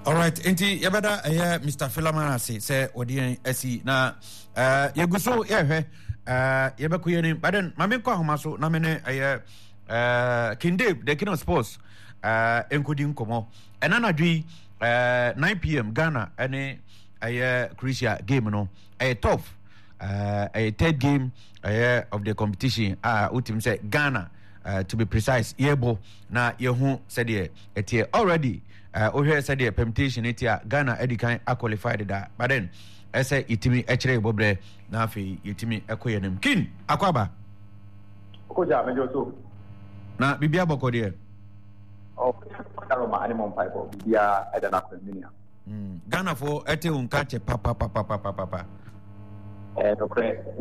All right, enti yabada Mr. Philemon say odi asi na yeguso yehwe yebakuye ni baden mame kwa homa so na me ne King Dave the King of Sports enkodi nkomo enana dwi 9 p.m. Ghana ene Croatia game no tough a third game of the competition ultim say Ghana to be precise yebo na yehu said etie already ohwe said the permutation etia Ghana edikan qualified that but then I say itimi echere bobre na afi yetimi ekoye nem kin akwaba okoja mejo so na bibia boko de Karoma animal pipe bibia edana kweminia Ghana for ete unka che papa no